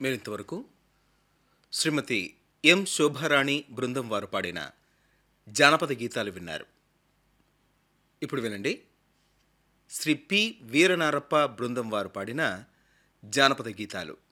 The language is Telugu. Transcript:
మీరింతవరకు శ్రీమతి ఎం శోభారాణి బృందం వారు పాడిన జానపద గీతాలు విన్నారు. ఇప్పుడు వినండి, శ్రీ పి వీరనారప్ప బృందం వారు పాడిన జానపద గీతాలు.